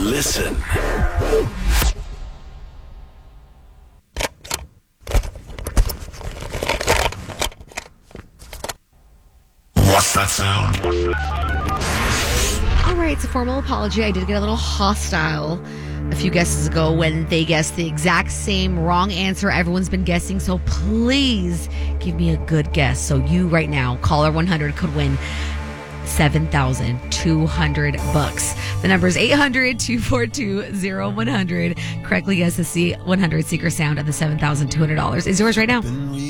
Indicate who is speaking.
Speaker 1: Listen. What's that sound?
Speaker 2: All right, it's a formal apology. I did get a little hostile a few guesses ago when they guessed the exact same wrong answer everyone's been guessing. So please give me a good guess. So you right now, caller 100, could win $7,200. The number is 800-242-0100. Correctly guess the C100 secret sound of the $7,200 is yours right now.